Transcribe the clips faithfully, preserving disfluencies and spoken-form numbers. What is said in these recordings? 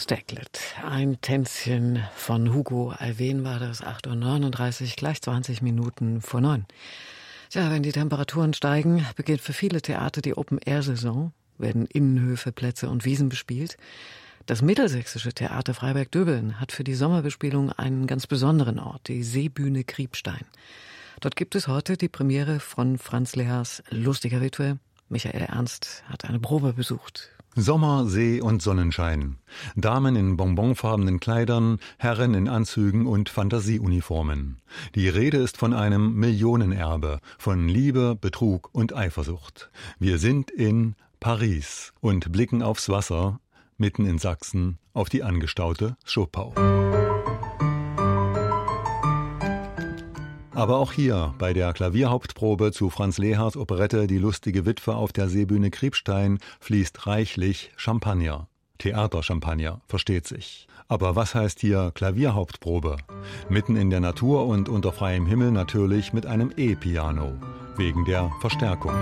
Stacklet. Ein Tänzchen von Hugo Alwen war das, acht Uhr neununddreißig, gleich zwanzig Minuten vor neun. Tja, wenn die Temperaturen steigen, beginnt für viele Theater die Open-Air-Saison, werden Innenhöfe, Plätze und Wiesen bespielt. Das Mittelsächsische Theater Freiberg-Döbeln hat für die Sommerbespielung einen ganz besonderen Ort, die Seebühne Kriebstein. Dort gibt es heute die Premiere von Franz Lehars Lustiger Witwe. Michael Ernst hat eine Probe besucht. Sommer, See und Sonnenschein. Damen in bonbonfarbenen Kleidern, Herren in Anzügen und Fantasieuniformen. Die Rede ist von einem Millionenerbe, von Liebe, Betrug und Eifersucht. Wir sind in Paris und blicken aufs Wasser, mitten in Sachsen, auf die angestaute Schopau. Aber auch hier, bei der Klavierhauptprobe zu Franz Lehars Operette Die lustige Witwe auf der Seebühne Kriebstein, fließt reichlich Champagner. Theaterchampagner, versteht sich. Aber was heißt hier Klavierhauptprobe? Mitten in der Natur und unter freiem Himmel natürlich mit einem E-Piano, wegen der Verstärkung.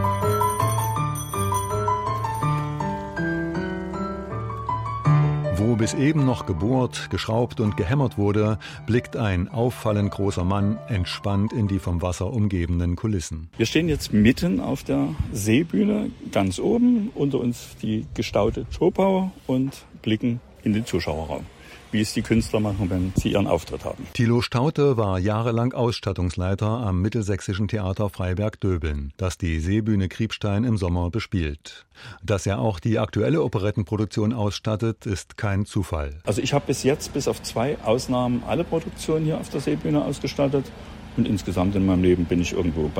Wo bis eben noch gebohrt, geschraubt und gehämmert wurde, blickt ein auffallend großer Mann entspannt in die vom Wasser umgebenden Kulissen. Wir stehen jetzt mitten auf der Seebühne, ganz oben, unter uns die gestaute Schopau und blicken in den Zuschauerraum, wie es die Künstler machen, wenn sie ihren Auftritt haben. Thilo Staudte war jahrelang Ausstattungsleiter am Mittelsächsischen Theater Freiberg-Döbeln, das die Seebühne Kriebstein im Sommer bespielt. Dass er auch die aktuelle Operettenproduktion ausstattet, ist kein Zufall. Also ich habe bis jetzt, bis auf zwei Ausnahmen, alle Produktionen hier auf der Seebühne ausgestattet. Und insgesamt in meinem Leben bin ich irgendwo bei